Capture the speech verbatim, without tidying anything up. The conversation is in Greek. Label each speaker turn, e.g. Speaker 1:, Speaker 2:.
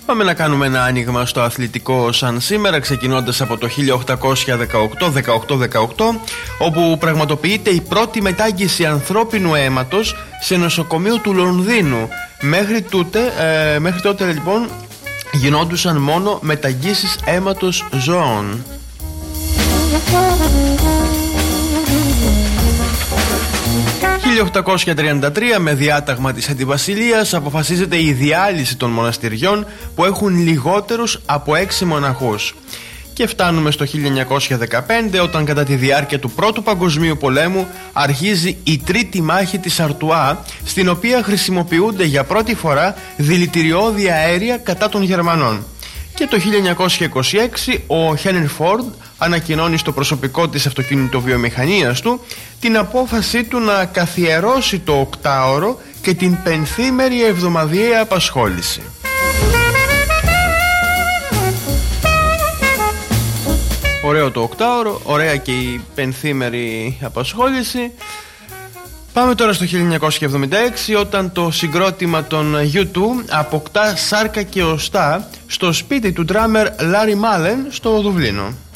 Speaker 1: Πάμε να κάνουμε ένα άνοιγμα στο αθλητικό σαν σήμερα, ξεκινώντας από το χίλια οκτακόσια δεκαοκτώ δεκαοκτώ δεκαοκτώ, όπου πραγματοποιείται η πρώτη μετάγγιση ανθρώπινου αίματος σε νοσοκομείο του Λονδίνου. Μέχρι, τούτε, ε, μέχρι τότε λοιπόν γινόντουσαν μόνο μεταγγίσεις αίματος ζώων. χίλια οκτακόσια τριάντα τρία, με διάταγμα της Αντιβασιλείας, αποφασίζεται η διάλυση των μοναστηριών που έχουν λιγότερους από έξι μοναχούς. Και φτάνουμε στο χίλια εννιακόσια δεκαπέντε, όταν κατά τη διάρκεια του Πρώτου Παγκοσμίου Πολέμου αρχίζει η τρίτη μάχη της Αρτουά, στην οποία χρησιμοποιούνται για πρώτη φορά δηλητηριώδη αέρια κατά των Γερμανών. Και το χίλια εννιακόσια είκοσι έξι ο Χένρι Φόρντ ανακοινώνει στο προσωπικό της αυτοκινητοβιομηχανίας του την απόφασή του να καθιερώσει το οκτάωρο και την πενθήμερη εβδομαδιαία απασχόληση. Ωραίο το οκτάωρο, ωραία και η πενθήμερη απασχόληση. Πάμε τώρα στο χίλια εννιακόσια εβδομήντα έξι, όταν το συγκρότημα των γιου τού αποκτά σάρκα και οστά στο σπίτι του ντράμερ Λάρι Μάλεν στο Δουβλίνο.